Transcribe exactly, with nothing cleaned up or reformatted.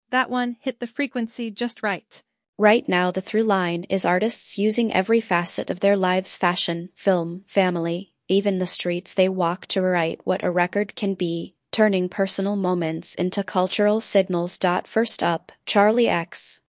That one hit the frequency just right. Right now, the through line is artists using every facet of their lives, fashion, film, family, even the streets they walk, to write what a record can be, turning personal moments into cultural signals. First up, Charlie X